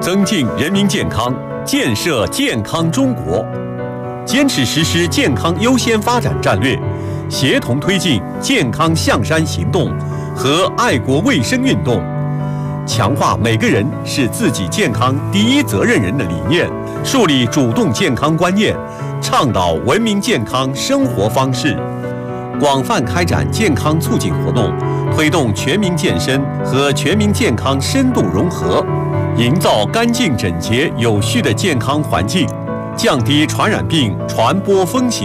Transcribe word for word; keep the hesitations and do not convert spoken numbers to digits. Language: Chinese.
增进人民健康，建设健康中国，坚持实施健康优先发展战略，协同推进健康象山行动和爱国卫生运动，强化每个人是自己健康第一责任人的理念，树立主动健康观念，倡导文明健康生活方式，广泛开展健康促进活动，推动全民健身和全民健康深度融合，营造干净整洁有序的健康环境，降低传染病传播风险。